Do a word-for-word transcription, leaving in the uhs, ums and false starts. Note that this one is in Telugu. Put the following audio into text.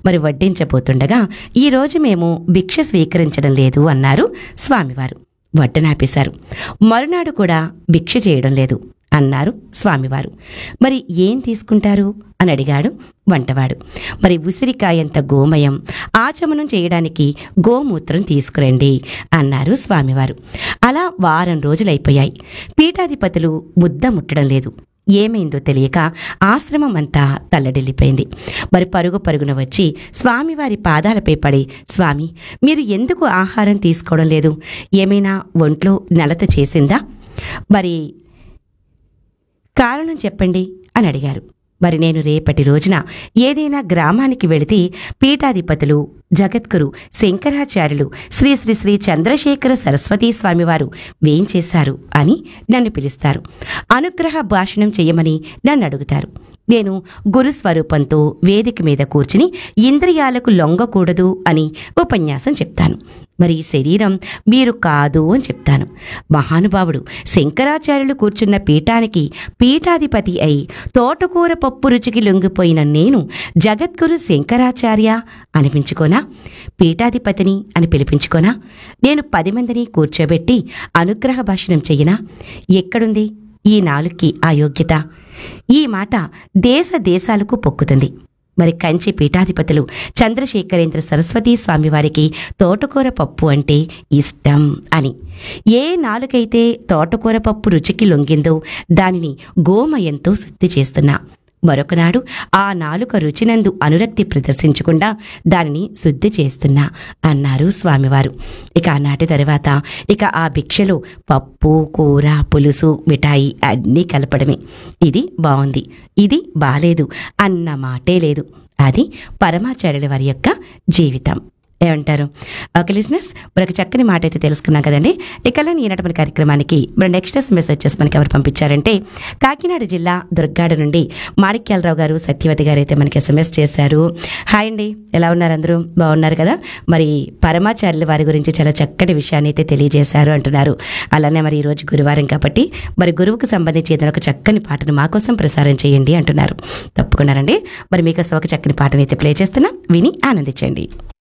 మరి వడ్డించబోతుండగా ఈరోజు మేము భిక్ష స్వీకరించడం లేదు అన్నారు స్వామివారు. వడ్డనాపేశారు. మరునాడు కూడా భిక్ష చేయడం లేదు అన్నారు స్వామివారు. మరి ఏం తీసుకుంటారు అని అడిగాడు వంటవాడు. మరి ఉసిరికాయంత గోమయం, ఆచమనం చేయడానికి గోమూత్రం తీసుకురండి అన్నారు స్వామివారు. అలా వారం రోజులైపోయాయి. పీఠాధిపతులు ముద్ద ముట్టడం లేదు. ఏమైందో తెలియక ఆశ్రమం అంతా తల్లడిల్లిపోయింది. మరి పరుగు పరుగున వచ్చి స్వామివారి పాదాలపై పడి, స్వామి, మీరు ఎందుకు ఆహారం తీసుకోవడం లేదు? ఏమైనా ఒంట్లో నలత చేసిందా? మరి కారణం చెప్పండి అని అడిగారు. మరి నేను రేపటి రోజున ఏదైనా గ్రామానికి వెళితే పీఠాధిపతులు, జగద్గురు శంకరాచార్యులు శ్రీ శ్రీ శ్రీ చంద్రశేఖర సరస్వతీ స్వామివారు వేంచేశారు అని నన్ను పిలుస్తారు. అనుగ్రహ భాషణం చేయమని నన్ను అడుగుతారు. నేను గురుస్వరూపంతో వేదిక మీద కూర్చుని ఇంద్రియాలకు లొంగకూడదు అని ఉపన్యాసం చెప్తాను. మరి ఈ శరీరం మీరు కాదు అని చెప్తాను. మహానుభావుడు శంకరాచార్యులు కూర్చున్న పీఠానికి పీఠాధిపతి అయి తోటకూర పప్పు రుచికి లొంగిపోయిన నేను జగద్గురు శంకరాచార్య అనిపించుకోనా? పీఠాధిపతిని అని పిలిపించుకోనా? నేను పది మందిని కూర్చోబెట్టి అనుగ్రహ భాషణం చెయ్యనా? ఎక్కడుంది ఈ నాలుక్కి ఆ యోగ్యత? ఈ మాట దేశ దేశాలకు పొక్కుతుంది. మరి కంచి పీఠాధిపతులు చంద్రశేఖరేంద్ర సరస్వతీ స్వామివారికి తోటకూర పప్పు అంటే ఇష్టం అని. ఏ నాలుకైతే తోటకూర పప్పు రుచికి లొంగిందో దానిని గోమయంతో శుద్ధి చేస్తున్నా. మరొకనాడు ఆ నాలుక రుచినందు అనురక్తి ప్రదర్శించకుండా దానిని శుద్ధి చేస్తున్నా అన్నారు స్వామివారు. ఇక ఆనాటి తరువాత ఇక ఆ భిక్షలో పప్పు, కూర, పులుసు, మిఠాయి అన్నీ కలపడమే. ఇది బాగుంది, ఇది బాలేదు అన్న మాటే లేదు. అది పరమాచార్యుల వారి యొక్క జీవితం. ఏమంటారు? ఓకే లిజనర్స్, మరొక చక్కని మాట అయితే తెలుసుకున్నాం కదండి. ఇక ఈనాటి కార్యక్రమానికి మరి నెక్స్ట్ మెసేజ్ చేసి మనకి ఎవరు పంపించారంటే కాకినాడ జిల్లా దుర్గాడ నుండి మాణిక్యాలరావు గారు, సత్యవతి గారు అయితే మనకి ఎస్ఎంఎస్ చేశారు. హాయ్ అండి, ఎలా ఉన్నారు? అందరూ బాగున్నారు కదా? మరి పరమాచార్యుల వారి గురించి చాలా చక్కటి విషయాన్ని అయితే తెలియజేశారు అంటున్నారు. అలానే మరి ఈరోజు గురువారం కాబట్టి మరి గురువుకు సంబంధించి ఏదైనా ఒక చక్కని పాటను మా కోసం ప్రసారం చేయండి అంటున్నారు. తప్పకుండానండి, మరి మీకోసం ఒక చక్కని పాటను అయితే ప్లే చేస్తున్నా, విని ఆనందించండి.